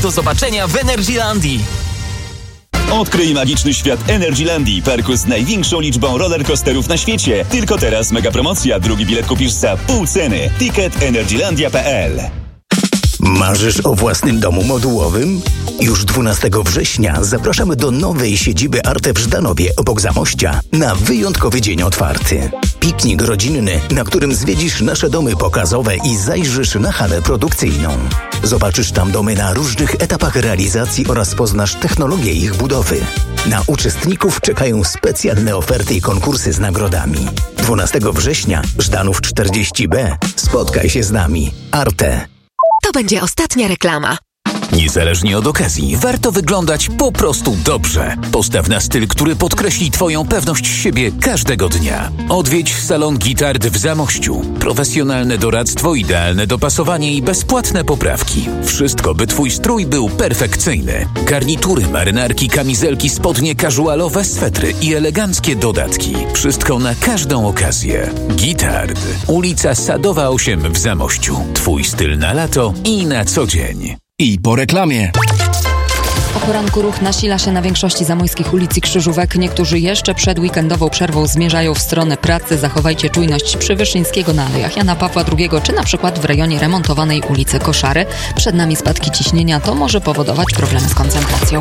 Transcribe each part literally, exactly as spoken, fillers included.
Do zobaczenia w Energylandii. Odkryj magiczny świat Energylandii, parku z największą liczbą rollercoasterów na świecie. Tylko teraz mega promocja. Drugi bilet kupisz za pół ceny. Ticket energylandia kropka p l. Marzysz o własnym domu modułowym? Już dwunastego września zapraszamy do nowej siedziby Arte w Żdanowie obok Zamościa na wyjątkowy dzień otwarty. Piknik rodzinny, na którym zwiedzisz nasze domy pokazowe i zajrzysz na halę produkcyjną. Zobaczysz tam domy na różnych etapach realizacji oraz poznasz technologię ich budowy. Na uczestników czekają specjalne oferty i konkursy z nagrodami. dwunastego września, Żdanów czterdzieści B. Spotkaj się z nami. Arte. To będzie ostatnia reklama. Niezależnie od okazji, warto wyglądać po prostu dobrze. Postaw na styl, który podkreśli Twoją pewność siebie każdego dnia. Odwiedź salon Gitard w Zamościu. Profesjonalne doradztwo, idealne dopasowanie i bezpłatne poprawki. Wszystko, by Twój strój był perfekcyjny. Garnitury, marynarki, kamizelki, spodnie casualowe, swetry i eleganckie dodatki. Wszystko na każdą okazję. Gitard. Ulica Sadowa osiem w Zamościu. Twój styl na lato i na co dzień. I po reklamie. O poranku ruch nasila się na większości zamojskich ulic i krzyżówek. Niektórzy jeszcze przed weekendową przerwą zmierzają w stronę pracy. Zachowajcie czujność przy Wyszyńskiego na Alejach Jana Pawła drugiego, czy na przykład w rejonie remontowanej ulicy Koszary. Przed nami spadki ciśnienia, to może powodować problemy z koncentracją.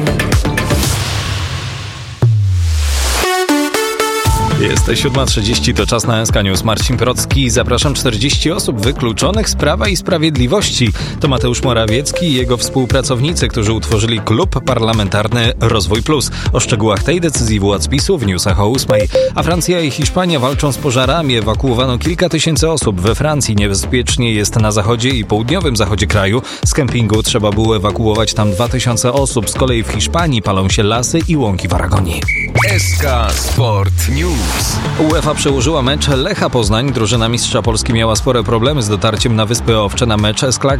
Jest siódma trzydzieści, to czas na S K News. Marcin Procki. Zapraszam. czterdzieści osób wykluczonych z Prawa i Sprawiedliwości. To Mateusz Morawiecki i jego współpracownicy, którzy utworzyli klub parlamentarny Rozwój Plus. O szczegółach tej decyzji władz PiSu w newsach o ósmej. A Francja i Hiszpania walczą z pożarami. Ewakuowano kilka tysięcy osób. We Francji niebezpiecznie jest na zachodzie i południowym zachodzie kraju. Z kempingu trzeba było ewakuować tam dwa tysiące osób. Z kolei w Hiszpanii palą się lasy i łąki w Aragonii. S K Sport News. UEFA przełożyła mecz Lecha Poznań. Drużyna mistrza Polski miała spore problemy z dotarciem na Wyspy Owcze na mecz z Kla-